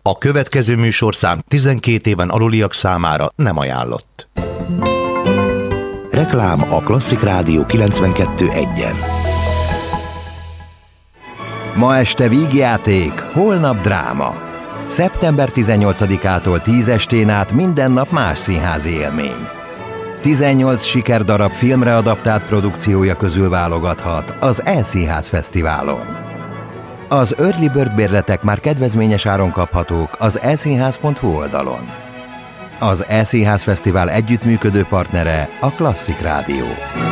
A következő műsorszám 12 éven aluliak számára nem ajánlott. Reklám a Klasszik Rádió 92.1-en. Ma este vígjáték, holnap dráma. Szeptember 18-ától 10 estén át minden nap más színházi élmény. 18 sikerdarab filmre adaptált produkciója közül válogathat az E-Színház Fesztiválon. Az Early Bird bérletek már kedvezményes áron kaphatók az eszínház.hu oldalon. Az E-Színház Fesztivál együttműködő partnere a Klasszik Rádió.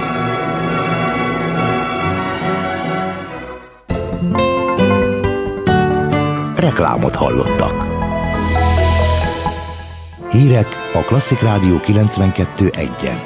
Reklámot hallottak. Hírek a Klasszik Rádió 92.1-en.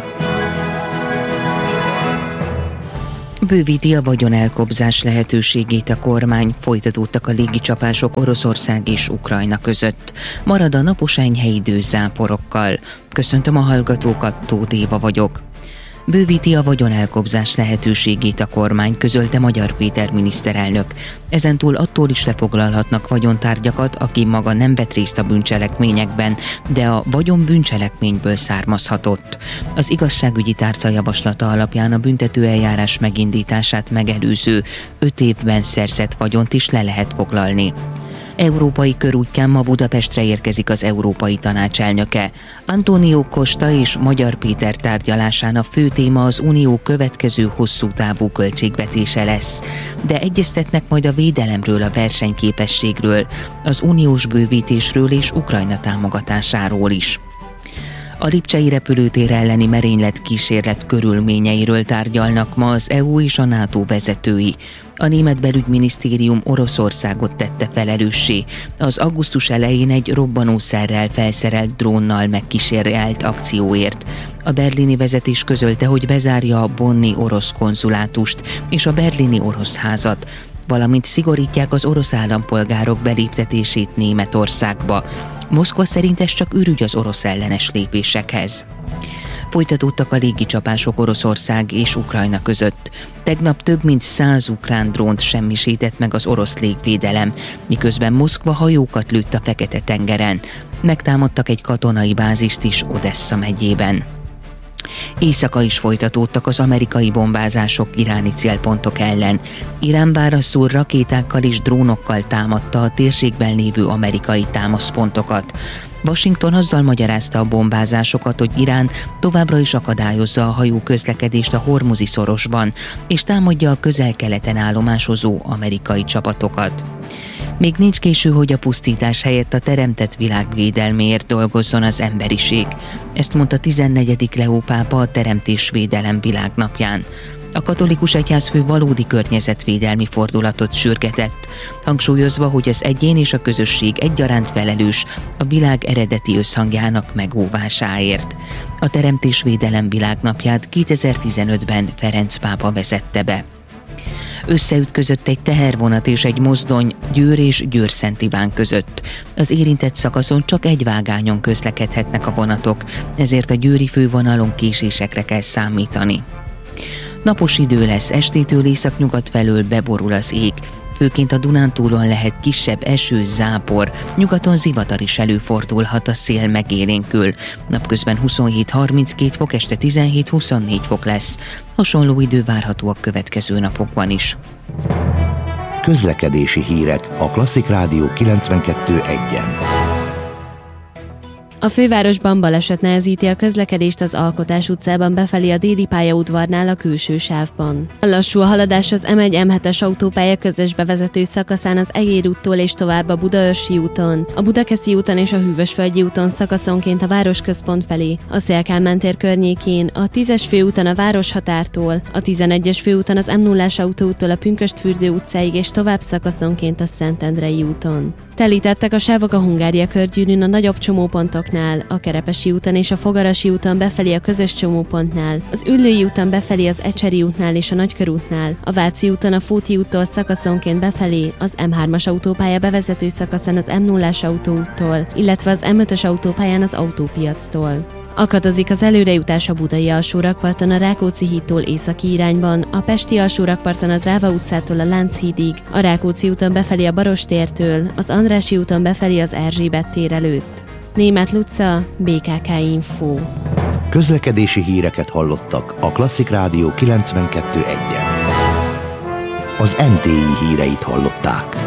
Bővíti a vagyonelkobzás lehetőségét a kormány, folytatódtak a légicsapások Oroszország és Ukrajna között. Marad a napos enyhe idő záporokkal. Köszöntöm a hallgatókat, Tóth Éva vagyok. Bővíti a vagyonelkobzás lehetőségét a kormány, közölte Magyar Péter miniszterelnök. Ezentúl attól is lefoglalhatnak vagyontárgyakat, aki maga nem vett részt a bűncselekményekben, de a vagyon bűncselekményből származhatott. Az igazságügyi tárca javaslata alapján a büntetőeljárás megindítását megelőző 5 évben szerzett vagyont is le lehet foglalni. Európai körútján ma Budapestre érkezik az Európai Tanács elnöke. Antonio Costa és Magyar Péter tárgyalásán a fő téma az Unió következő hosszú távú költségvetése lesz. De egyeztetnek majd a védelemről, a versenyképességről, az uniós bővítésről és Ukrajna támogatásáról is. A lipcsei repülőtér elleni merénylet kísérlet körülményeiről tárgyalnak ma az EU és a NATO vezetői. A német belügyminisztérium Oroszországot tette felelőssé az augusztus elején egy robbanószerrel felszerelt drónnal megkísérelt akcióért. A berlini vezetés közölte, hogy bezárja a bonni orosz konzulátust és a berlini orosz házat, valamint szigorítják az orosz állampolgárok beléptetését Németországba. Moszkva szerint ez csak ürügy az orosz ellenes lépésekhez. Folytatódtak a légicsapások Oroszország és Ukrajna között. Tegnap több mint 100 ukrán drónt semmisített meg az orosz légvédelem, miközben Moszkva hajókat lőtt a Fekete-tengeren. Megtámadtak egy katonai bázist is Odessa megyében. Éjszaka is folytatódtak az amerikai bombázások iráni célpontok ellen. Irán válaszul rakétákkal és drónokkal támadta a térségben lévő amerikai támaszpontokat. Washington azzal magyarázta a bombázásokat, hogy Irán továbbra is akadályozza a hajó közlekedést a Hormuzi szorosban, és támadja a közel-keleten állomásozó amerikai csapatokat. Még nincs késő, hogy a pusztítás helyett a teremtett világ védelméért dolgozzon az emberiség. Ezt mondta 14. Leó pápa a Teremtésvédelem világnapján. A katolikus egyházfő valódi környezetvédelmi fordulatot sürgetett, hangsúlyozva, hogy az egyén és a közösség egyaránt felelős a világ eredeti összhangjának megóvásáért. A Teremtésvédelem világnapját 2015-ben Ferenc pápa vezette be. Összeütközött egy tehervonat és egy mozdony Győr és Győr-Szent Iván között. Az érintett szakaszon csak egy vágányon közlekedhetnek a vonatok, ezért a győri fővonalon késésekre kell számítani. Napos idő lesz, estétől északnyugat felől beborul az ég. Főként a Dunántúlon lehet kisebb eső, zápor, nyugaton zivatar is előfordulhat, a szél megélénkül. Napközben 27-32 fok, este 17-24 fok lesz. Hasonló idő várható a következő napokban is. Közlekedési hírek a Klasszik Rádió 92.1-en. A fővárosban baleset nehezíti a közlekedést az Alkotás utcában befelé a déli pályaudvarnál a külső sávban. Lassú a haladás az M1-M7-es autópálya közös bevezető szakaszán az Egér úttól és tovább a Budaörsi úton, a Budakeszi úton és a Hűvösvölgyi úton szakaszonként a városközpont felé, a Széll-Kálmán tér környékén, a 10-es főúton a Városhatártól, a 11-es főúton az M0-as autóúttól a Pünkösdfürdő utcáig és tovább szakaszonként a Szentendrei úton. Telítettek a sávok a Hungária körgyűrűn a nagyobb csomópontoknál, a Kerepesi úton és a Fogarasi úton befelé a közös csomópontnál, az Üllői úton befelé az Ecseri útnál és a Nagykörútnál, a Váci úton a Fóti úttól szakaszonként befelé, az M3-as autópálya bevezető szakaszán az M0-as autóúttól, illetve az M5-ös autópályán az Autópiactól. Akadozik az előrejutás a budai alsórakparton a Rákóczi hídtól északi irányban, a pesti alsórakparton a Dráva utcától a Lánchídig, a Rákóczi úton befelé a Barostértől, az Andrássy úton befelé az Erzsébet tér előtt. Németh Luca, BKK Info. Közlekedési híreket hallottak a Klasszik Rádió 92.1-en. Az MTI híreit hallották.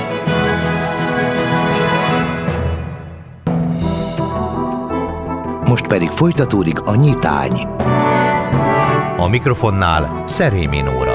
Most pedig folytatódik a nyitány. A mikrofonnál Szerémi Nóra.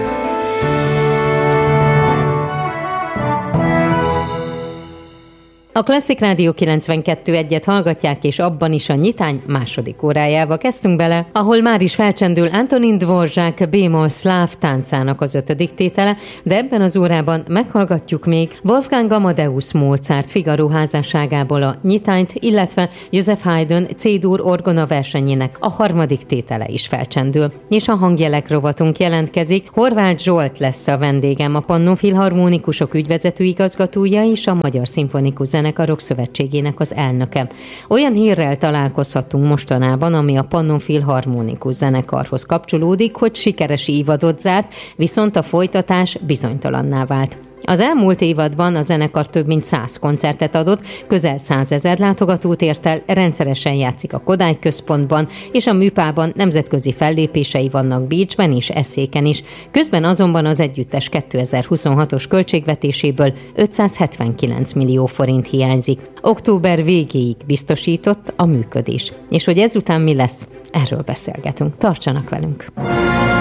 A Klasszik Rádió 92.1-et hallgatják, és abban is a nyitány második órájába kezdtünk bele, ahol már is felcsendül Antonin Dvorzsák b-moll szláv táncának az 5. tétele, de ebben az órában meghallgatjuk még Wolfgang Amadeus Mozart Figaro házasságából a nyitányt, illetve Joseph Haydn C-dur orgona versenyének a 3. tétele is felcsendül. És a hangjelek rovatunk jelentkezik. Horváth Zsolt lesz a vendégem, a Pannon Filharmonikusok ügyvezető igazgatója és a Magyar Szimfonikus Zenekarok Szövetségének az elnöke. Olyan hírrel találkozhatunk mostanában, ami a Pannon Filharmonikus Zenekarhoz kapcsolódik, hogy sikeres évadot zárt, viszont a folytatás bizonytalanná vált. Az elmúlt évadban a zenekar több mint 100 koncertet adott, közel 100 000 látogatót ért el, rendszeresen játszik a Kodály Központban, és a Műpában nemzetközi fellépései vannak Bécsben és Eszéken is. Közben azonban az együttes 2026-os költségvetéséből 579 millió forint hiányzik. Október végéig biztosított a működés. És hogy ezután mi lesz, erről beszélgetünk. Tartsanak velünk!